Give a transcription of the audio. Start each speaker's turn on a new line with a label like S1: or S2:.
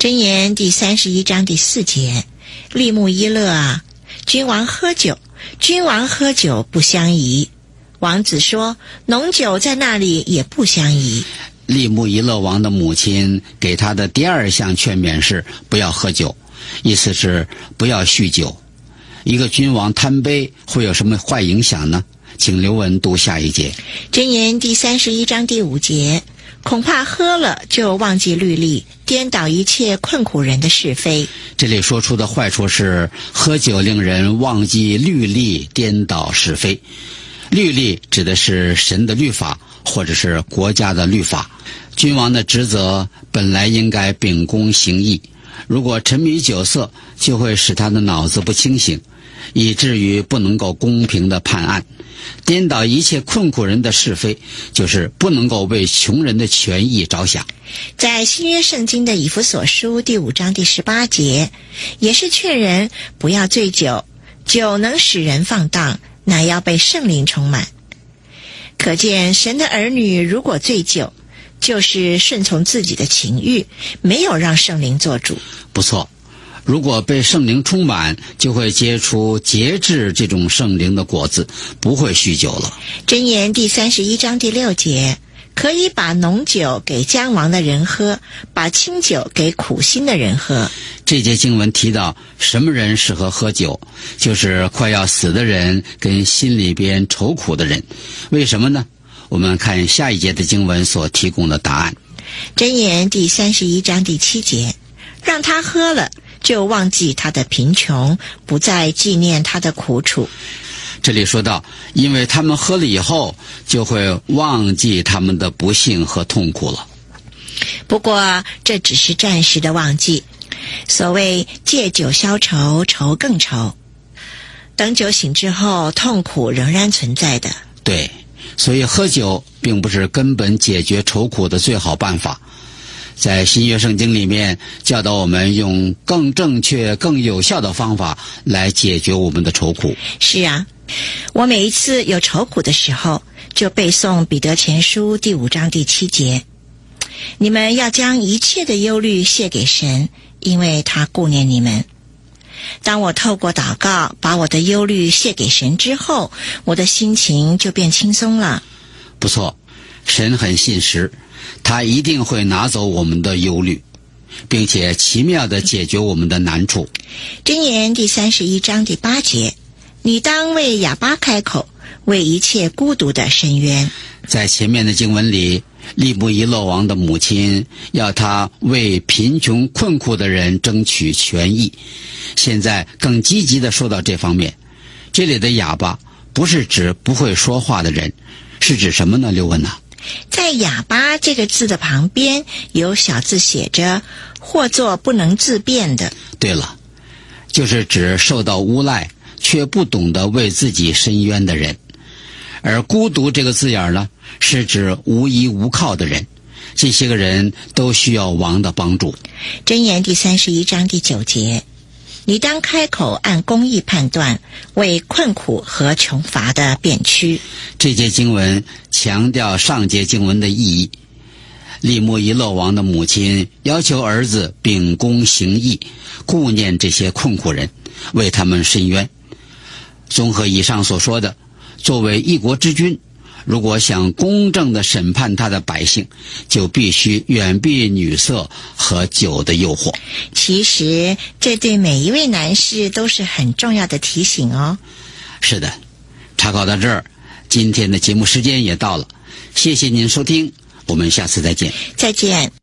S1: 箴言第31章第4节，利木伊勒啊，君王喝酒，君王喝酒不相宜。王子说，浓酒在那里也不相宜。
S2: 利木伊勒王的母亲给他的第2项劝勉是不要喝酒，意思是不要酗酒。一个君王贪杯会有什么坏影响呢？请刘文读下一节。
S1: 箴言第31章第5节，恐怕喝了就忘记律例，颠倒一切困苦人的是非。
S2: 这里说出的坏处是喝酒令人忘记律例，颠倒是非。律例指的是神的律法或者是国家的律法。君王的职责本来应该秉公行义，如果沉迷酒色，就会使他的脑子不清醒，以至于不能够公平的判案。颠倒一切困苦人的是非，就是不能够为穷人的权益着想。
S1: 在新约圣经的以弗所书第5章第18节，也是劝人不要醉酒，酒能使人放荡，乃要被圣灵充满。可见神的儿女如果醉酒，就是顺从自己的情欲，没有让圣灵做主。
S2: 不错，如果被圣灵充满，就会结出节制这种圣灵的果子，不会酗酒了。
S1: 箴言第31章第6节，可以把浓酒给将亡的人喝，把清酒给苦心的人喝。
S2: 这节经文提到什么人适合喝酒，就是快要死的人跟心里边愁苦的人。为什么呢？我们看下一节的经文所提供的答案。
S1: 箴言第31章第7节，让他喝了，就忘记他的贫穷，不再纪念他的苦楚。
S2: 这里说到，因为他们喝了以后，就会忘记他们的不幸和痛苦了。
S1: 不过这只是暂时的忘记，所谓借酒消愁，愁更愁。等酒醒之后，痛苦仍然存在的。
S2: 对，所以喝酒并不是根本解决愁苦的最好办法。在新约圣经里面教导我们用更正确更有效的方法来解决我们的愁苦。
S1: 是啊，我每一次有愁苦的时候，就背诵彼得前书第5章第7节，你们要将一切的忧虑卸给神，因为他顾念你们。当我透过祷告把我的忧虑卸给神之后，我的心情就变轻松了。
S2: 不错，神很信实，他一定会拿走我们的忧虑，并且奇妙地解决我们的难处。
S1: 箴言第31章第8节，你当为哑巴开口，为一切孤独的伸冤。
S2: 在前面的经文里，利木伊勒王的母亲要他为贫穷困苦的人争取权益，现在更积极地说到这方面。这里的哑巴不是指不会说话的人，是指什么呢？刘文呢？
S1: 在哑巴这个字的旁边有小字写着或作不能自辩的。
S2: 对了，就是指受到诬赖却不懂得为自己伸冤的人。而孤独这个字眼呢，是指无依无靠的人，这些个人都需要王的帮助。
S1: 箴言第31章第9节，你当开口按公义判断，为困苦和穷乏的辩屈。
S2: 这节经文强调上节经文的意义。利木伊勒王的母亲要求儿子秉公行义，顾念这些困苦人，为他们伸冤。综合以上所说的，作为一国之君，如果想公正地审判他的百姓，就必须远避女色和酒的诱惑。
S1: 其实这对每一位男士都是很重要的提醒哦。
S2: 是的，查考到这儿，今天的节目时间也到了，谢谢您收听，我们下次再见。
S1: 再见。